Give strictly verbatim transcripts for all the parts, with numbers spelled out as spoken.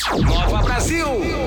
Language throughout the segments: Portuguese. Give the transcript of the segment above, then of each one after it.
Nova Brasil.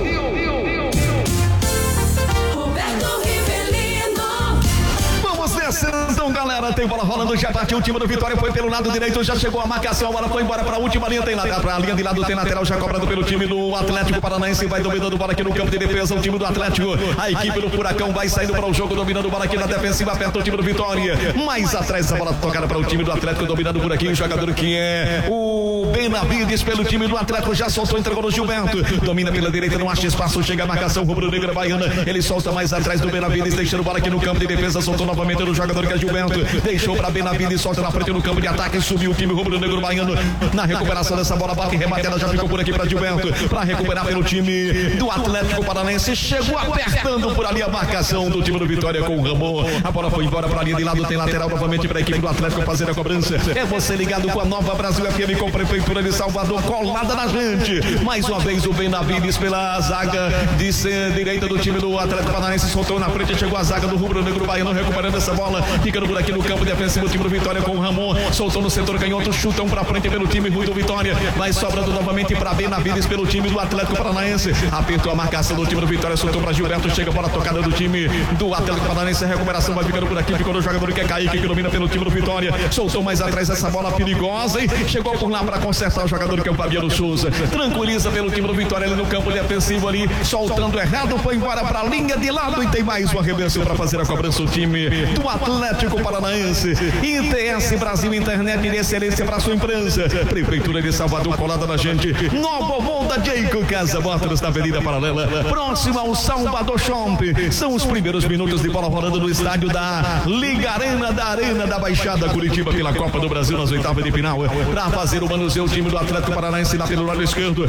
Então, galera, tem bola rolando, já partiu o time do Vitória, foi pelo lado direito, já chegou a marcação, a bola foi embora para a última linha, tem lateral, para a linha de lado tem lateral, já cobrado pelo time do Atlético Paranaense, vai dominando bola aqui no campo de defesa, o time do Atlético, a equipe do Furacão vai saindo para o jogo, dominando bola aqui na defensiva, aperta o time do Vitória, mais atrás a bola tocada para o time do Atlético, dominando por aqui, o jogador que é o Benavides pelo time do Atlético, já soltou, entregou no Gilberto, domina pela direita, não acha espaço, chega a marcação, rubro-negra baiana, ele solta mais atrás do Benavides, deixando bola aqui no campo de defesa, soltou novamente no jogador que é Gilberto, deixou para Benavides, solta na frente no campo de ataque, subiu o time rubro-negro baiano na recuperação dessa bola, bate e remate, ela já ficou por aqui para Gilberto, para recuperar pelo time do Atlético Paranaense, chegou apertando por ali a marcação do time do Vitória com o Ramon, a bola foi embora para a linha de lado, tem lateral novamente para a equipe do Atlético fazer a cobrança, é você ligado com a Nova Brasil F M, com a Prefeitura de Salvador colada na gente, mais uma vez o Benavides pela zaga de direita do time do Atlético Paranaense, soltou na frente, chegou a zaga do rubro-negro baiano, recuperando essa bola, ficando por aqui no campo defensivo, o time do Vitória com o Ramon, soltou no setor canhoto, chutam pra frente pelo time do Vitória, vai sobrando novamente para Benavides pelo time do Atlético Paranaense, apertou a marcação do time do Vitória, soltou para Gilberto, chega para a tocada do time do Atlético Paranaense, a recuperação vai ficando por aqui, ficou no jogador que é Kaique, que domina pelo time do Vitória, soltou mais atrás essa bola perigosa e chegou por lá para consertar o jogador que é o Fabiano Souza, tranquiliza pelo time do Vitória ali no campo defensivo ali, soltando errado, foi embora para a linha de lado e tem mais um arremesso para fazer a cobrança o time do Atlético Paranaense. I T S Brasil, internet de excelência para sua empresa, Prefeitura de Salvador colada na gente, Nova Volta Jeico, Casa Mótoros na Avenida Paralela, próximo ao Salvador Shopping, são os primeiros minutos de bola rolando no estádio da Liga Arena, da Arena da Baixada Curitiba pela Copa do Brasil nas oitavas de final, para fazer o manuseio o time do Atlético Paranaense lá pelo lado esquerdo,